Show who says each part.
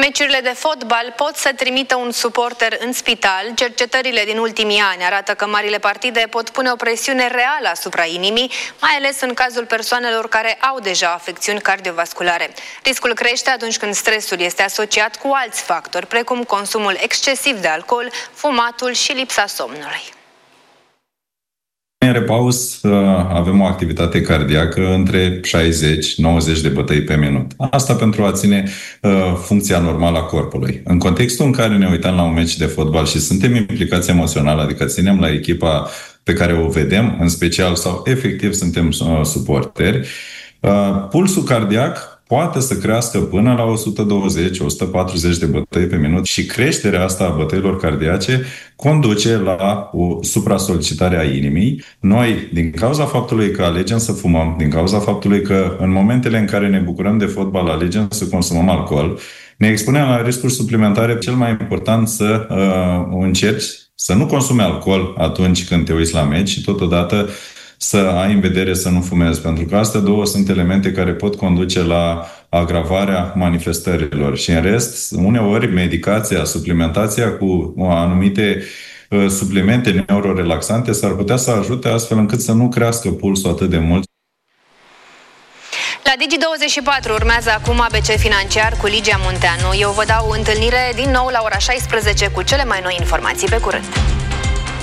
Speaker 1: Meciurile de fotbal pot să trimită un suporter în spital. Cercetările din ultimii ani arată că marile partide pot pune o presiune reală asupra inimii, mai ales în cazul persoanelor care au deja afecțiuni cardiovasculare. Riscul crește atunci când stresul este asociat cu alți factori, precum consumul excesiv de alcool, fumatul și lipsa somnului.
Speaker 2: În repaus avem o activitate cardiacă între 60-90 de bătăi pe minut. Asta pentru a ține funcția normală a corpului. În contextul în care ne uităm la un meci de fotbal și suntem implicați emoțional, adică ținem la echipa pe care o vedem, în special sau efectiv suntem suporteri, pulsul cardiac poate să crească până la 120-140 de bătăi pe minut și creșterea asta a bătăilor cardiace conduce la o supra-solicitare a inimii. Noi, din cauza faptului că alegem să fumăm, din cauza faptului că în momentele în care ne bucurăm de fotbal alegem să consumăm alcool, ne expunem la riscuri suplimentare. Cel mai important să încerci să nu consumi alcool atunci când te uiți la meci și totodată să ai în vedere să nu fumezi, pentru că astea două sunt elemente care pot conduce la agravarea manifestărilor. Și în rest, uneori, medicația, suplimentația cu anumite suplimente neurorelaxante s-ar putea să ajute astfel încât să nu crească pulsul atât de mult.
Speaker 1: La Digi24 urmează acum ABC Financiar cu Ligia Munteanu. Eu vă dau întâlnire din nou la ora 16 cu cele mai noi informații. Pe curând!